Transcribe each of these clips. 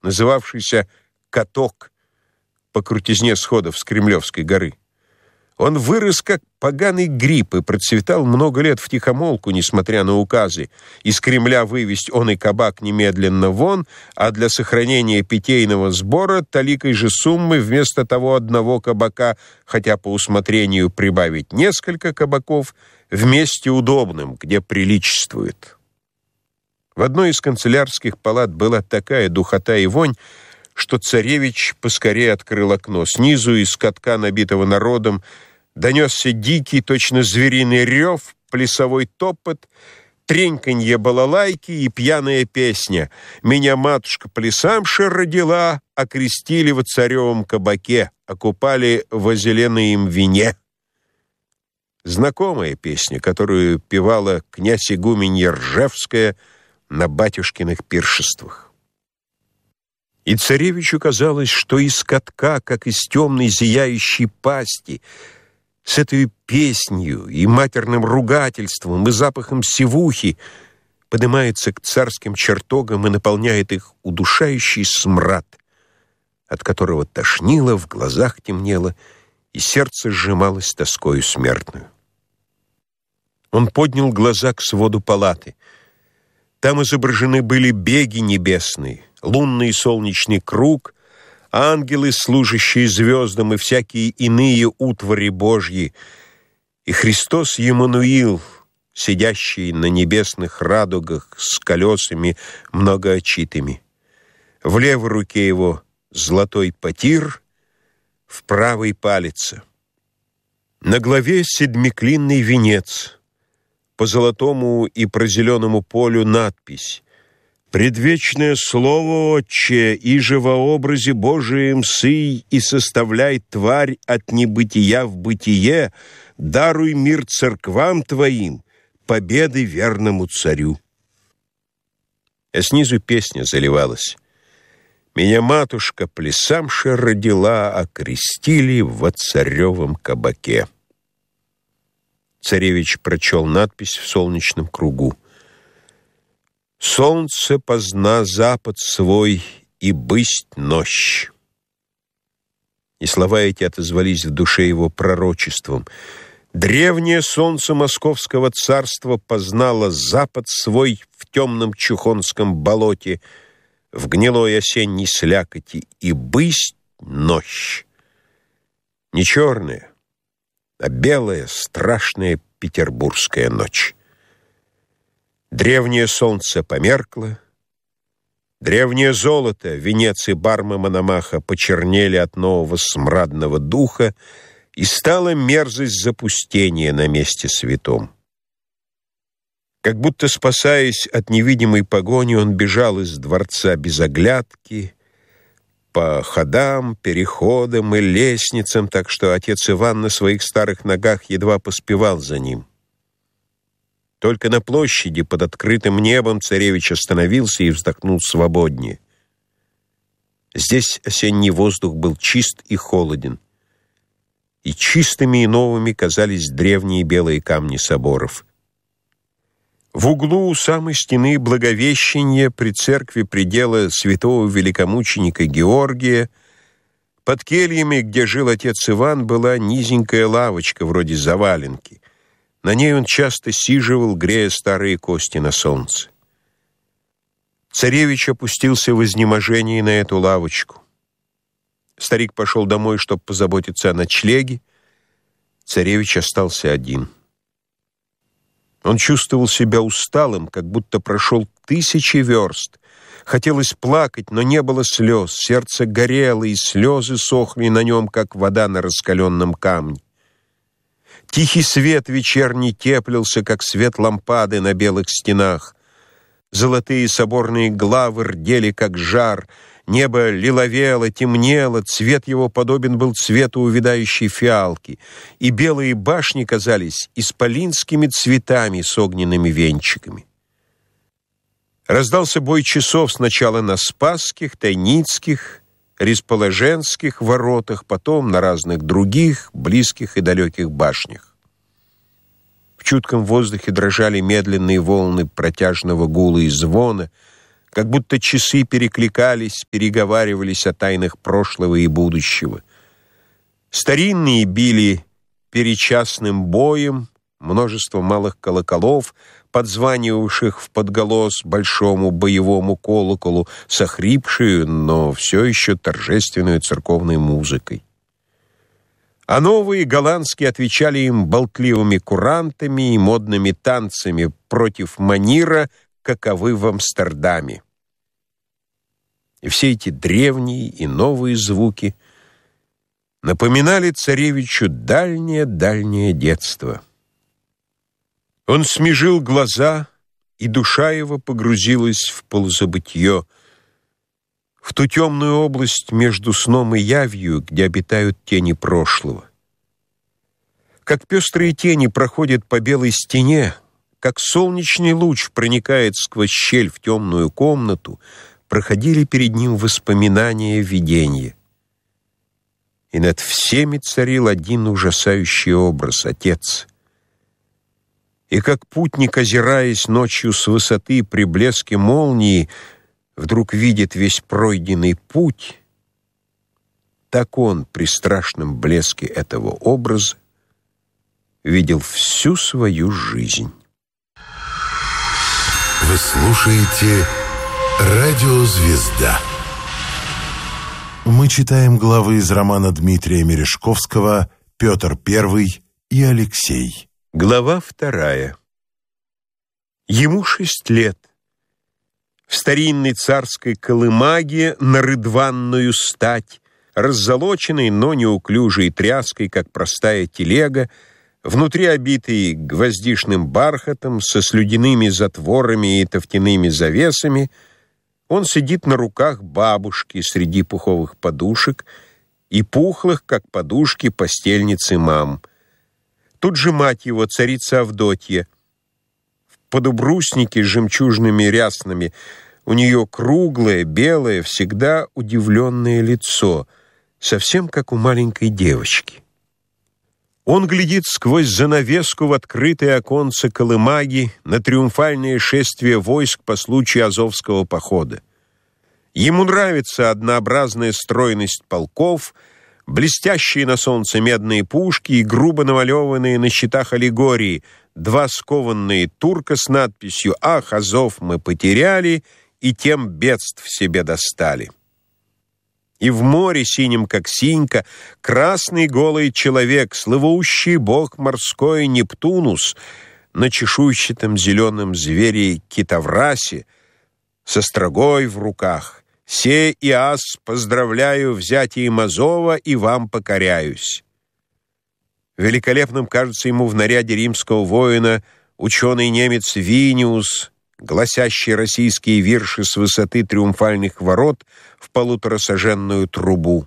называвшийся «Каток» по крутизне сходов с Кремлевской горы. Он вырос, как поганый гриб, и процветал много лет втихомолку, несмотря на указы. Из Кремля вывесть он и кабак немедленно вон, а для сохранения питейного сбора таликой же суммы вместо того одного кабака, хотя по усмотрению прибавить несколько кабаков, в месте удобном, где приличествует. В одной из канцелярских палат была такая духота и вонь, что царевич поскорее открыл окно. Снизу из катка, набитого народом, донесся дикий, точно звериный рев, плясовой топот, треньканье балалайки и пьяная песня. «Меня матушка плясамша родила, окрестили во царевом кабаке, окупали во зеленоем вине». Знакомая песня, которую певала князь игуменья Ржевская на батюшкиных пиршествах. И царевичу казалось, что из катка, как из темной зияющей пасти, с этой песнью и матерным ругательством и запахом сивухи поднимается к царским чертогам и наполняет их удушающий смрад, от которого тошнило, в глазах темнело, и сердце сжималось тоскою смертную. Он поднял глаза к своду палаты. Там изображены были беги небесные, лунный и солнечный круг, ангелы, служащие звездам, и всякие иные утвари Божьи, и Христос Емануил, сидящий на небесных радугах с колесами многоочитыми. В левой руке его золотой потир, в правой палице. На главе седмиклинный венец, по золотому и прозеленому полю надпись: «Предвечное слово Отче, иже во образе Божием сый и составляй тварь от небытия в бытие, даруй мир церквам твоим, победы верному царю». А снизу песня заливалась: «Меня матушка плясамша родила, окрестили во царевом кабаке». Царевич прочел надпись в солнечном кругу: «Солнце позна запад свой, и бысть нощь». И слова эти отозвались в душе его пророчеством. Древнее солнце московского царства познало запад свой в темном чухонском болоте, в гнилой осенней слякоти, и бысть нощь. Не черная, а белая, страшная петербургская ночь. Древнее солнце померкло, древнее золото, венец и бармы Мономаха почернели от нового смрадного духа, и стала мерзость запустения на месте святом. Как будто спасаясь от невидимой погони, он бежал из дворца без оглядки, по ходам, переходам и лестницам, так что отец Иван на своих старых ногах едва поспевал за ним. Только на площади под открытым небом царевич остановился и вздохнул свободнее. Здесь осенний воздух был чист и холоден, и чистыми и новыми казались древние белые камни соборов. В углу у самой стены Благовещения при церкви предела святого великомученика Георгия под кельями, где жил отец Иван, была низенькая лавочка вроде заваленки. На ней он часто сиживал, грея старые кости на солнце. Царевич опустился в изнеможении на эту лавочку. Старик пошел домой, чтобы позаботиться о ночлеге. Царевич остался один. Он чувствовал себя усталым, как будто прошел 1000 верст. Хотелось плакать, но не было слез. Сердце горело, и слезы сохли на нем, как вода на раскаленном камне. Тихий свет вечерний теплился, как свет лампады на белых стенах. Золотые соборные главы рдели, как жар. Небо лиловело, темнело, цвет его подобен был цвету увядающей фиалки, и белые башни казались исполинскими цветами с огненными венчиками. Раздался бой часов сначала на Спасских, Тайницких, Ресположенских воротах, потом на разных других, близких и далеких башнях. В чутком воздухе дрожали медленные волны протяжного гула и звона, как будто часы перекликались, переговаривались о тайнах прошлого и будущего. Старинные били перечасным боем, множество малых колоколов, подзванивавших в подголос большому боевому колоколу с охрипшую, но все еще торжественную церковной музыкой. А новые голландские отвечали им болтливыми курантами и модными танцами против манира, каковы в Амстердаме. И все эти древние и новые звуки напоминали царевичу дальнее-дальнее детство. Он смежил глаза, и душа его погрузилась в полузабытье, в ту темную область между сном и явью, где обитают тени прошлого. Как пестрые тени проходят по белой стене, как солнечный луч проникает сквозь щель в темную комнату, проходили перед ним воспоминания, видения. И над всеми царил один ужасающий образ — Отец. И как путник, озираясь ночью с высоты при блеске молнии, вдруг видит весь пройденный путь, так он при страшном блеске этого образа видел всю свою жизнь. Вы слушаете «Радио Звезда». Мы читаем главы из романа Дмитрия Мережковского «Петр I и Алексей». Глава 2. Ему 6 лет. В старинной царской колымаге на рыдванную стать, раззолоченной, но неуклюжей тряской, как простая телега, внутри обитой гвоздичным бархатом, со слюдяными затворами и тофтяными завесами, он сидит на руках бабушки среди пуховых подушек и пухлых, как подушки, постельницы мам. Тут же мать его, царица Авдотья. В подубруснике с жемчужными ряснами, у нее круглое, белое, всегда удивленное лицо, совсем как у маленькой девочки. Он глядит сквозь занавеску в открытое оконце колымаги на триумфальное шествие войск по случаю Азовского похода. Ему нравится однообразная стройность полков, блестящие на солнце медные пушки и грубо намалеванные на щитах аллегории, 2 скованные турка с надписью «Ах, Азов мы потеряли, и тем бедств себе достали». И в море, синим как синька, красный голый человек, слывущий бог морской Нептунус, на чешуйчатом зеленом звере Китаврасе, со строгой в руках. «Се и ас поздравляю взятием Азова и вам покоряюсь». Великолепным кажется ему в наряде римского воина ученый немец Виниус, гласящий российские вирши с высоты триумфальных ворот в 1,5-саженную трубу.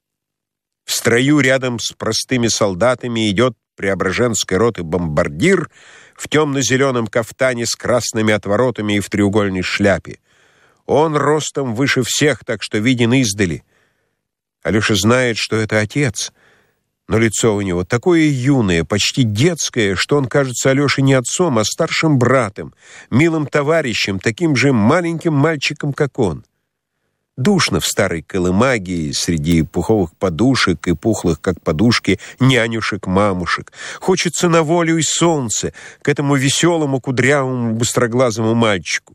В строю рядом с простыми солдатами идет Преображенской роты бомбардир в темно-зеленом кафтане с красными отворотами и в треугольной шляпе. Он ростом выше всех, так что виден издали. Алеша знает, что это отец, но лицо у него такое юное, почти детское, что он кажется Алёше не отцом, а старшим братом, милым товарищем, таким же маленьким мальчиком, как он. Душно в старой колымаге среди пуховых подушек и пухлых, как подушки, нянюшек-мамушек. Хочется на волю и солнце, к этому веселому, кудрявому, быстроглазому мальчику.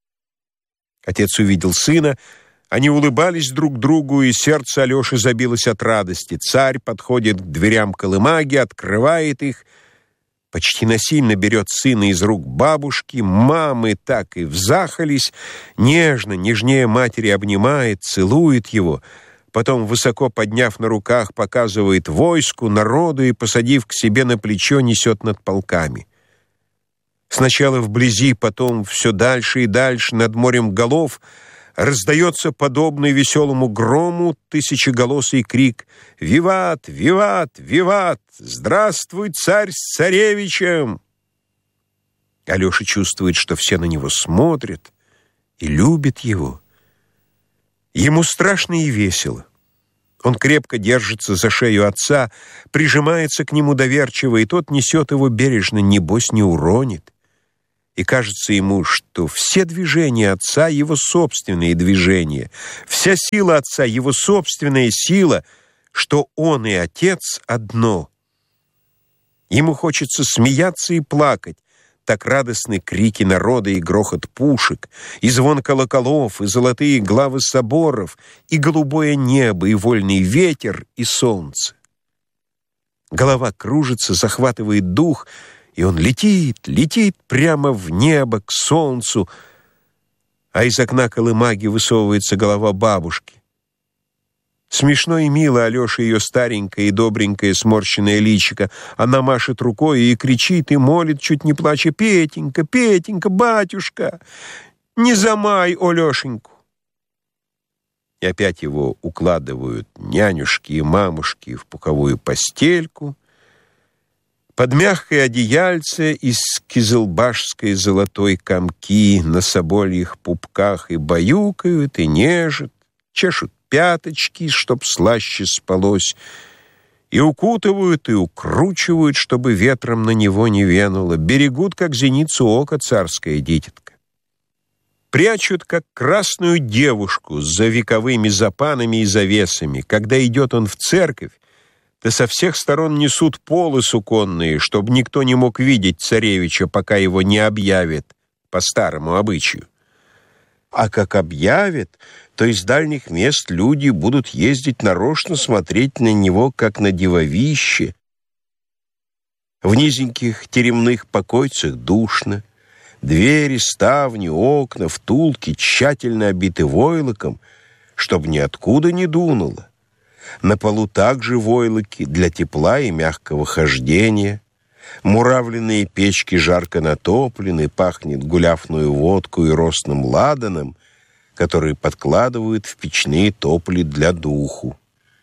Отец увидел сына, они улыбались друг другу, и сердце Алёши забилось от радости. Царь подходит к дверям колымаги, открывает их, почти насильно берет сына из рук бабушки, мамы так и взахались, нежно, нежнее матери обнимает, целует его, потом, высоко подняв на руках, показывает войску, народу и, посадив к себе на плечо, несет над полками. Сначала вблизи, потом все дальше и дальше, над морем голов, раздается подобный веселому грому тысячеголосый крик «Виват! Виват! Виват! Здравствуй, царь с царевичем!» Алёша чувствует, что все на него смотрят и любят его. Ему страшно и весело. Он крепко держится за шею отца, прижимается к нему доверчиво, и тот несет его бережно, небось не уронит. И кажется ему, что все движения отца — его собственные движения, вся сила отца — его собственная сила, что он и отец одно. Ему хочется смеяться и плакать, так радостны крики народа и грохот пушек, и звон колоколов, и золотые главы соборов, и голубое небо, и вольный ветер, и солнце. Голова кружится, захватывает дух, и он летит прямо в небо, к солнцу, а из окна колымаги высовывается голова бабушки. Смешно и мило Алёше ее старенькое и добренькое сморщенное личико. Она машет рукой и кричит, и молит, чуть не плача: «Петенька, Петенька, батюшка, не замай Алёшеньку!» И опять его укладывают нянюшки и мамушки в пуховую постельку, под мягкое одеяльце из кизылбашской золотой комки на собольих пупках и баюкают, и нежат, чешут пяточки, чтоб слаще спалось, и укутывают, и укручивают, чтобы ветром на него не венуло, берегут, как зеницу ока, царская дитятка. Прячут, как красную девушку, за вековыми запанами и завесами. Когда идет он в церковь, то со всех сторон несут полы суконные, чтобы никто не мог видеть царевича, пока его не объявят по старому обычаю. А как объявят, то из дальних мест люди будут ездить нарочно смотреть на него, как на дивовище. В низеньких теремных покойцах душно, двери, ставни, окна, втулки тщательно обиты войлоком, чтобы ниоткуда не дунуло. На полу также войлоки для тепла и мягкого хождения. Муравленные печки жарко натоплены, пахнет гуляфную водку и росным ладаном, который подкладывают в печные топли для духу.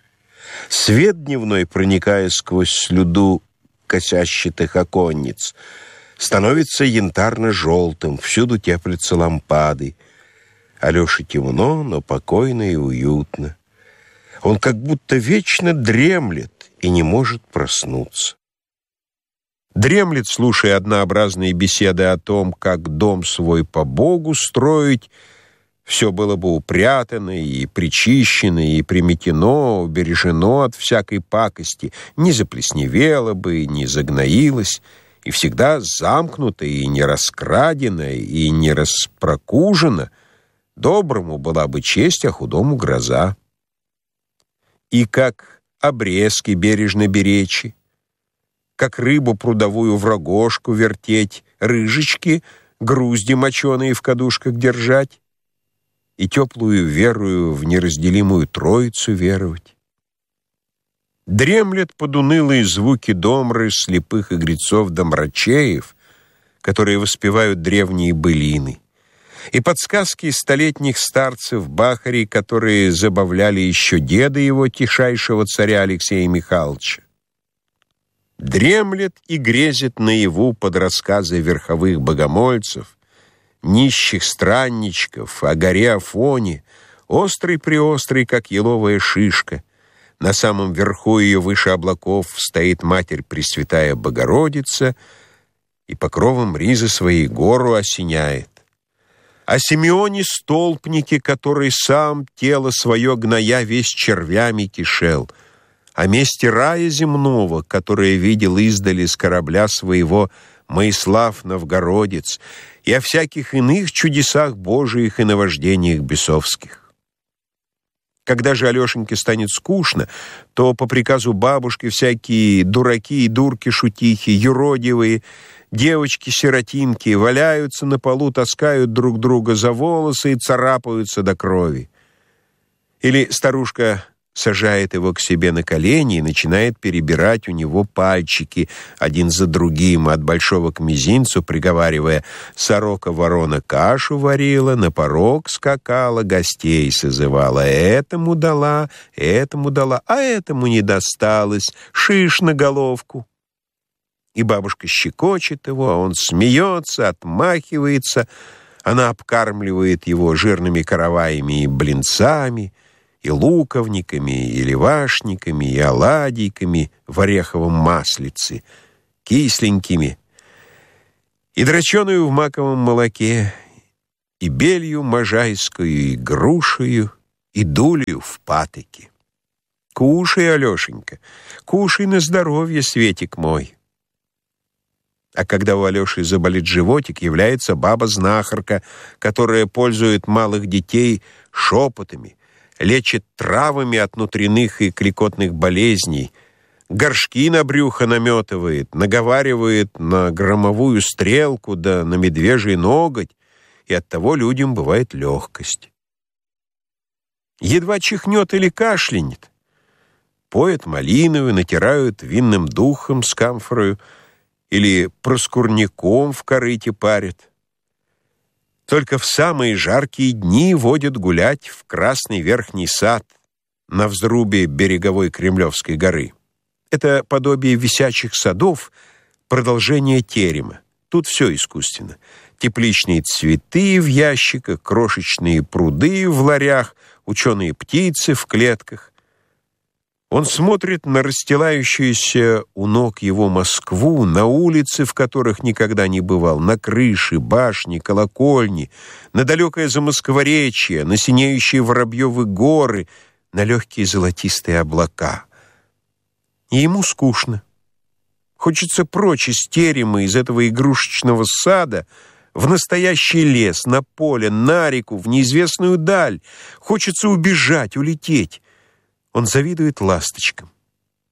Свет дневной, проникая сквозь слюду косящатых оконниц, становится янтарно-желтым, всюду теплятся лампады. Алёше темно, но покойно и уютно. Он как будто вечно дремлет и не может проснуться. Дремлет, слушая однообразные беседы о том, как дом свой по Богу строить, все было бы упрятано и причищено, и приметено, убережено от всякой пакости, не заплесневело бы, не загноилось, и всегда замкнуто, и не раскрадено, и не распрокужено. Доброму была бы честь, а худому гроза. И как обрезки бережно беречь, как рыбу прудовую в рогожку вертеть, рыжечки, грузди моченые в кадушках держать, и теплую верую в неразделимую Троицу веровать. Дремлет под унылые звуки домры слепых игрецов-домрачеев, которые воспевают древние былины, и подсказки столетних старцев-бахарей, которые забавляли еще деда его, тишайшего царя Алексея Михайловича. Дремлет и грезит наяву под рассказы верховых богомольцев, нищих странничков о горе Афоне, острый-преострый, как еловая шишка. На самом верху ее выше облаков стоит Матерь Пресвятая Богородица и покровом ризы своей гору осеняет. О Симеоне Столпнике, который сам тело свое гноя весь червями кишел, о месте рая земного, которое видел издали с корабля своего Моислав Новгородец, и о всяких иных чудесах Божиих и наваждениях бесовских. Когда же Алешеньке станет скучно, то по приказу бабушки всякие дураки и дурки-шутихи, юродивые, девочки-сиротинки валяются на полу, таскают друг друга за волосы и царапаются до крови. Или старушка сажает его к себе на колени и начинает перебирать у него пальчики один за другим, от большого к мизинцу, приговаривая: «Сорока-ворона кашу варила, на порог скакала, гостей созывала, этому дала, а этому не досталось, шиш на головку». И бабушка щекочет его, а он смеется, отмахивается, она обкармливает его жирными караваями и блинцами, и луковниками, и левашниками, и оладейками в ореховом маслице, кисленькими. и дроченую в маковом молоке, и белью можайскую, и грушею, и дулью в патоке. Кушай, Алешенька, кушай на здоровье, Светик мой. А когда у Алеши заболит животик, является баба-знахарка, которая пользует малых детей шепотами, лечит травами от внутренних и кликотных болезней, горшки на брюхо наметывает, наговаривает на громовую стрелку да на медвежий ноготь, и оттого людям бывает легкость. Едва чихнет или кашлянет, поят малиновую, натирают винным духом с камфорою или проскурняком в корыте парят. Только в самые жаркие дни водят гулять в Красный Верхний сад на взрубе береговой Кремлевской горы. Это подобие висячих садов, продолжение терема. Тут все искусственно. Тепличные цветы в ящиках, крошечные пруды в ларях, ученые птицы в клетках. Он смотрит на расстилающуюся у ног его Москву, на улицы, в которых никогда не бывал, на крыши, башни, колокольни, на далекое Замоскворечье, на синеющие Воробьевы горы, на легкие золотистые облака. И ему скучно. Хочется прочь из терема, из этого игрушечного сада, в настоящий лес, на поле, на реку, в неизвестную даль. Хочется убежать, улететь. Он завидует ласточкам.